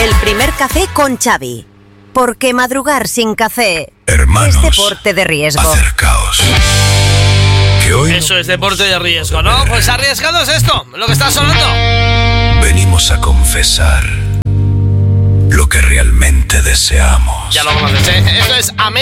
El primer café con Xavi. Porque madrugar sin café Hermanos, es deporte de riesgo. Acercaos. Que hoy Eso es deporte de riesgo, ¿no? Pues arriesgado es esto, lo que está sonando. venimos a confesar lo que realmente deseamos. Ya lo conoces, ¿eh? Esto es Amén.